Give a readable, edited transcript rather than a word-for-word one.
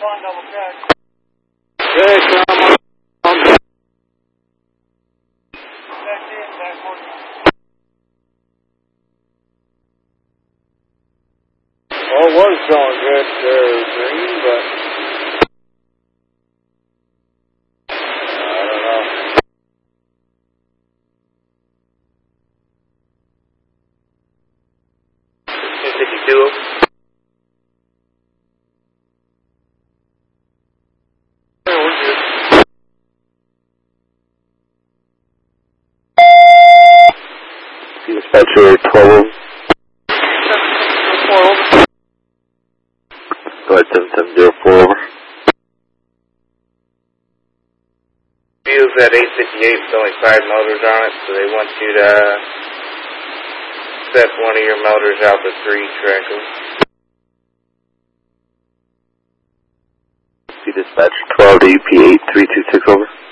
Okay, so I'm well, it was showing good green, but I don't know. Dispatcher 12. Go ahead, 7704 over. Views at 858 with only 5 motors on it, so they want you to set one of your motors out to 3 trickles. Dispatch 12 to UP 8326 over.